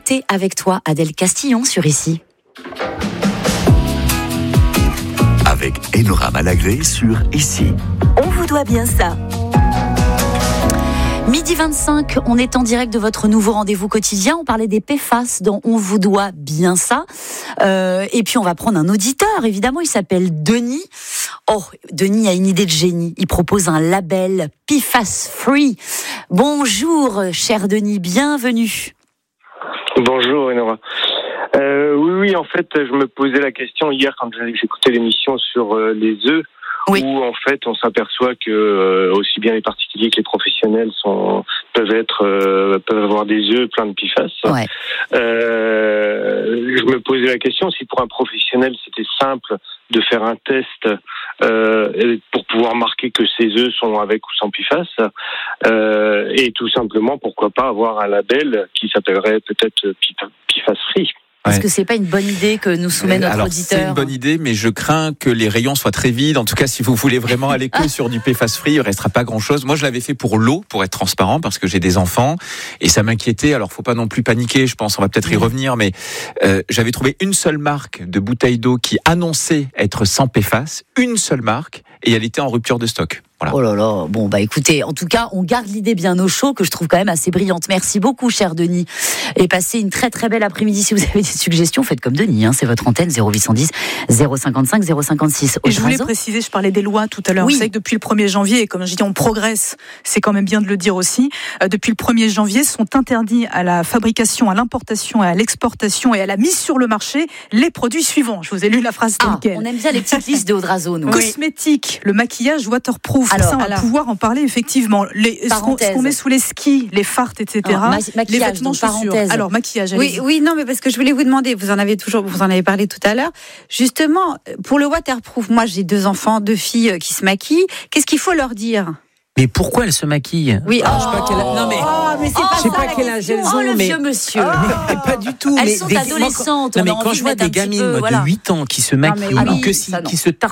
beauté avec toi, Adèle Castillon sur Ici. Avec Enora Malagré sur Ici. On vous doit bien ça. Midi 25, on est en direct de votre nouveau rendez-vous quotidien. On parlait des PFAS dont on vous doit bien ça. Et puis on va prendre un auditeur, évidemment, il s'appelle Denis. Oh, Denis a une idée de génie. Il propose un label PFAS Free. Bonjour, cher Denis, bienvenue. Bonjour, Enora. Oui, en fait, je me posais la question hier quand j'écoutais l'émission sur les œufs. Oui. Où en fait on s'aperçoit que aussi bien les particuliers que les professionnels peuvent avoir des œufs pleins de PFAS. Ouais. Je me posais la question si pour un professionnel c'était simple de faire un test pour pouvoir marquer que ces œufs sont avec ou sans PFAS, et tout simplement pourquoi pas avoir un label qui s'appellerait peut-être PFAS Free. Est-ce que c'est pas une bonne idée que nous soumet notre auditeur ? C'est une bonne idée, mais je crains que les rayons soient très vides. En tout cas, si vous voulez vraiment aller que sur du PFAS free, il restera pas grand-chose. Moi, je l'avais fait pour l'eau, pour être transparent, parce que j'ai des enfants et ça m'inquiétait. Alors, faut pas non plus paniquer. Je pense, on va peut-être y revenir, mais j'avais trouvé une seule marque de bouteille d'eau qui annonçait être sans PFAS, une seule marque, et elle était en rupture de stock. Voilà. Oh là là, bon bah écoutez, en tout cas, on garde l'idée bien au chaud que je trouve quand même assez brillante. Merci beaucoup, cher Denis. Et passez une très très belle après-midi. Si vous avez des suggestions, faites comme Denis, c'est votre antenne 0810 055 056. Et je voulais préciser, je parlais des lois tout à l'heure. Oui. Vous savez que depuis le 1er janvier, et comme je dis, on progresse, c'est quand même bien de le dire aussi, depuis le 1er janvier, sont interdits à la fabrication, à l'importation, à l'exportation et à la mise sur le marché les produits suivants. Je vous ai lu la phrase telle quelle. On aime bien les petites listes de Audrazo, nous. Cosmétiques, le maquillage waterproof. Alors, ça, on va pouvoir en parler effectivement. Ce qu'on met sous les skis, les fartes, etc. Les vêtements, chaussures. Alors, maquillage. Oui, non, mais parce que je voulais vous demander, vous en avez parlé tout à l'heure. Justement, pour le waterproof, moi j'ai 2 enfants, 2 filles qui se maquillent. Qu'est-ce qu'il faut leur dire ? Mais pourquoi elles se maquillent ? Oui, je sais pas quel non mais c'est pas je sais pas quel âge elles ont, le vieux monsieur. Mais pas du tout. Elles sont adolescentes. Non, mais quand je vois des gamines de 8 ans qui se maquillent, qui se tartent